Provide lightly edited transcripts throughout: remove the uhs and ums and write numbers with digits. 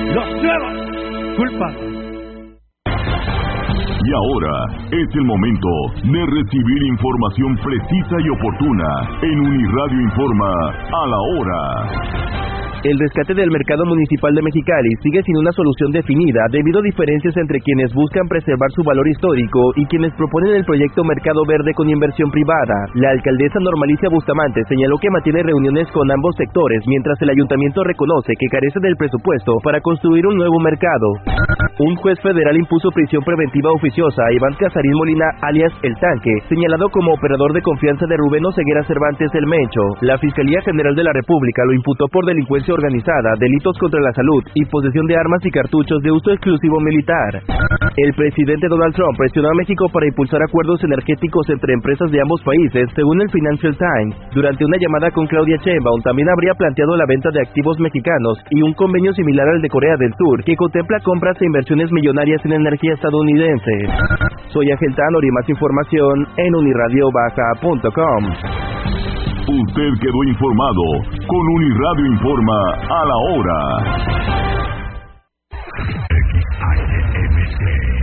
los nuevos culpables. Y ahora es el momento de recibir información precisa y oportuna en Uniradio Informa a la hora. El rescate del mercado municipal de Mexicali sigue sin una solución definida debido a diferencias entre quienes buscan preservar su valor histórico y quienes proponen el proyecto Mercado Verde con inversión privada. La alcaldesa Normalicia Bustamante señaló que mantiene reuniones con ambos sectores mientras el ayuntamiento reconoce que carece del presupuesto para construir un nuevo mercado. Un juez federal impuso prisión preventiva oficiosa a Iván Casarín Molina, alias El Tanque, señalado como operador de confianza de Rubén Oseguera Cervantes El Mencho. La Fiscalía General de la República lo imputó por delincuencia organizada, delitos contra la salud y posesión de armas y cartuchos de uso exclusivo militar. El presidente Donald Trump presionó a México para impulsar acuerdos energéticos entre empresas de ambos países, según el Financial Times. Durante una llamada con Claudia Sheinbaum, también habría planteado la venta de activos mexicanos y un convenio similar al de Corea del Sur, que contempla compras e inversiones millonarias en energía estadounidense. Soy Ángel Tanor y más información en uniradiobaja.com. Usted quedó informado con Uniradio Informa a la hora. XHMC.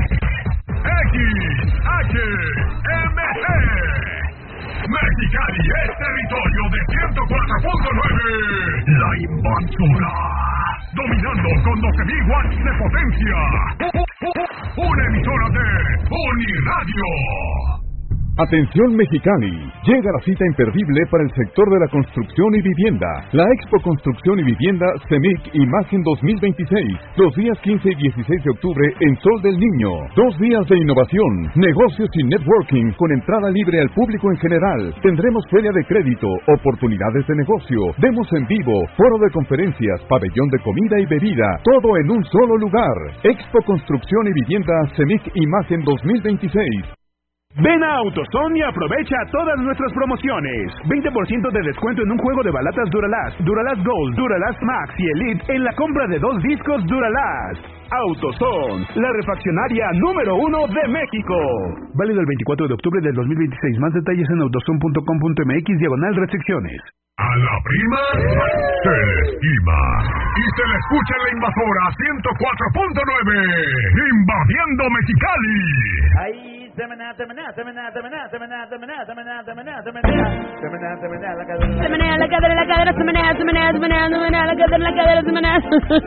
Mexicali es territorio de 104.9. La invasora. Dominando con 12.000 watts de potencia. Una emisora de Uniradio. Atención Mexicali, llega la cita imperdible para el sector de la construcción y vivienda. La Expo Construcción y Vivienda CEMIC Imagen 2026, los días 15 y 16 de octubre en Sol del Niño. 2 días de innovación, negocios y networking con entrada libre al público en general. Tendremos feria de crédito, oportunidades de negocio, demos en vivo, foro de conferencias, pabellón de comida y bebida, todo en un solo lugar. Expo Construcción y Vivienda CEMIC Imagen 2026. Ven a AutoZone y aprovecha todas nuestras promociones. 20% de descuento en un juego de balatas Duralast, Duralast Gold, Duralast Max y Elite en la compra de 2 discos Duralast. AutoZone, la refaccionaria número 1 de México. Válido el 24 de octubre del 2026. Más detalles en autozone.com.mx/restricciones. A la prima se le estima y se le escucha en la invasora 104.9, invadiendo Mexicali. Ahí Semenea la cadera, semenea la cadera.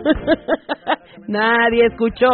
Nadie escuchó.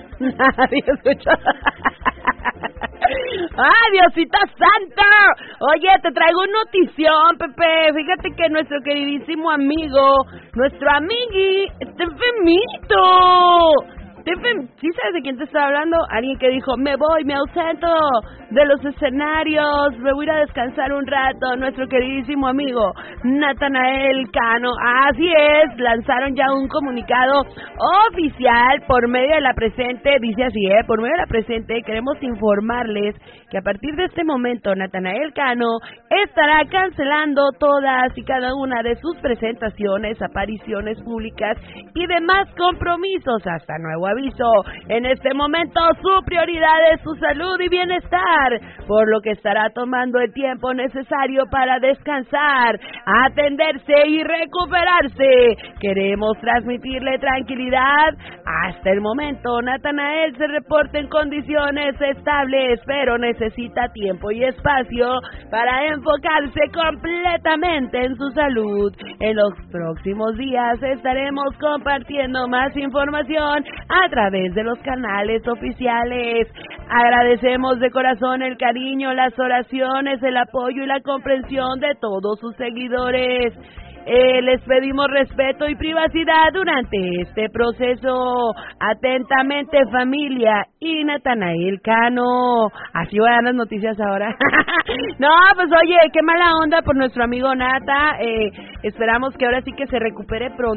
¡Ay, Diosito Santo! Oye, te traigo una notición, Pepe. Fíjate que nuestro queridísimo amigo, nuestro amigui, está enfermito. ¿Sí sabes de quién te está hablando? Alguien que dijo, me ausento de los escenarios, me voy a ir a descansar un rato. Nuestro queridísimo amigo Natanael Cano. Así es, lanzaron ya un comunicado oficial por medio de la presente, dice así, por medio de la presente queremos informarles que a partir de este momento Natanael Cano estará cancelando todas y cada una de sus presentaciones, apariciones públicas y demás compromisos hasta nuevo aviso. En este momento su prioridad es su salud y bienestar, por lo que estará tomando el tiempo necesario para descansar, atenderse y recuperarse. Queremos transmitirle tranquilidad. Hasta el momento Natanael se reporta en condiciones estables, pero necesita tiempo y espacio para enfocarse completamente en su salud. En los próximos días estaremos compartiendo más información a través de los canales oficiales. Agradecemos de corazón el cariño, las oraciones, el apoyo y la comprensión de todos sus seguidores. Les pedimos respeto y privacidad durante este proceso. Atentamente, familia y Natanael Cano. Así van las noticias ahora. No, pues oye, qué mala onda por nuestro amigo Nata. Esperamos que ahora sí que se recupere pronto.